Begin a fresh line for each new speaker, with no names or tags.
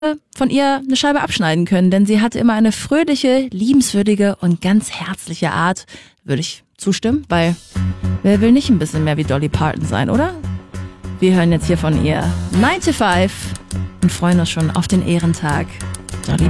von ihr eine Scheibe abschneiden können, denn sie hatte immer eine fröhliche, liebenswürdige und ganz herzliche Art. Würde ich zustimmen, weil wer will nicht ein bisschen mehr wie Dolly Parton sein, oder? Wir hören jetzt hier von ihr 9 to 5 und freuen uns schon auf den Ehrentag.